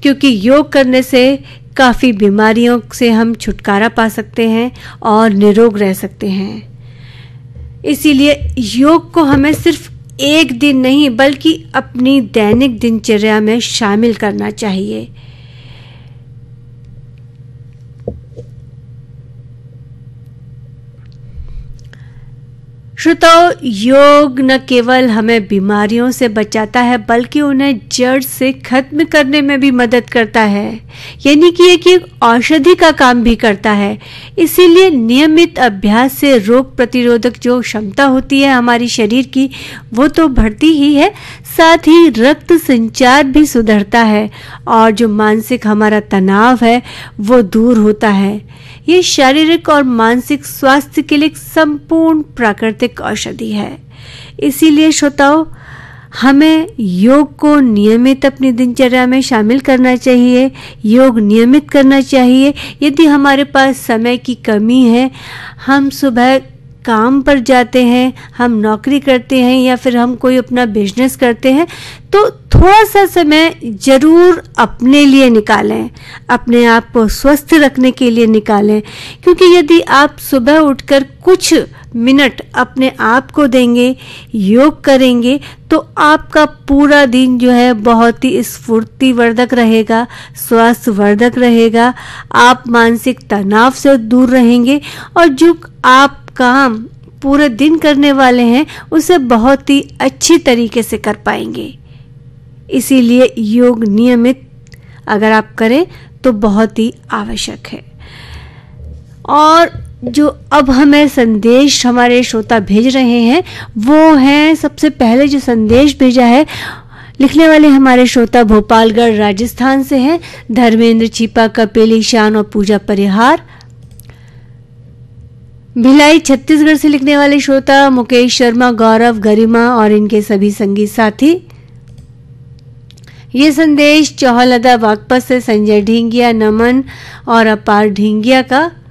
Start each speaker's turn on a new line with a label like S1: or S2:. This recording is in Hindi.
S1: क्योंकि योग करने से काफ़ी बीमारियों से हम छुटकारा पा सकते हैं और निरोग रह सकते हैं। इसीलिए योग को हमें सिर्फ एक दिन नहीं बल्कि अपनी दैनिक दिनचर्या में शामिल करना चाहिए। श्रोताओ, योग न केवल हमें बीमारियों से बचाता है बल्कि उन्हें जड़ से खत्म करने में भी मदद करता है, यानी कि एक औषधि का काम भी करता है। इसीलिए नियमित अभ्यास से रोग प्रतिरोधक जो क्षमता होती है हमारी शरीर की, वो तो बढ़ती ही है, साथ ही रक्त संचार भी सुधरता है और जो मानसिक हमारा तनाव है वो दूर होता है। ये शारीरिक और मानसिक स्वास्थ्य के लिए एक संपूर्ण प्राकृतिक औषधि है। इसीलिए श्रोताओं, हमें योग को नियमित अपनी दिनचर्या में शामिल करना चाहिए, योग नियमित करना चाहिए। यदि हमारे पास समय की कमी है, हम सुबह काम पर जाते हैं, हम नौकरी करते हैं या फिर हम कोई अपना बिजनेस करते हैं, तो थोड़ा सा समय जरूर अपने लिए निकालें, अपने आप को स्वस्थ रखने के लिए निकालें। क्योंकि यदि आप सुबह उठकर कुछ मिनट अपने आप को देंगे, योग करेंगे, तो आपका पूरा दिन जो है बहुत ही स्फूर्तिवर्धक रहेगा, स्वास्थ्यवर्धक रहेगा। आप मानसिक तनाव से दूर रहेंगे और जो आप काम पूरे दिन करने वाले हैं उसे बहुत ही अच्छी तरीके से कर पाएंगे। इसीलिए योग नियमित अगर आप करें तो बहुत ही आवश्यक है। और जो अब हमें संदेश हमारे श्रोता भेज रहे हैं वो है, सबसे पहले जो संदेश भेजा है लिखने वाले हमारे श्रोता भोपालगढ़ राजस्थान से हैं, धर्मेंद्र चीपा, कपिल ईशान और पूजा परिहार। भिलाई छत्तीसगढ़ से लिखने वाले श्रोता मुकेश शर्मा, गौरव, गरिमा और इनके सभी संगी साथी। ये संदेश चौहलदा बागपत से संजय ढींगिया, नमन और अपार ढींगिया का